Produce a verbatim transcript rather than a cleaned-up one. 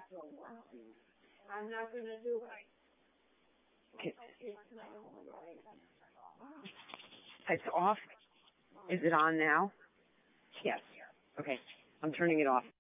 I'm not going to do it. Okay. It's off? Is it on now? Yes. Okay. I'm turning it off.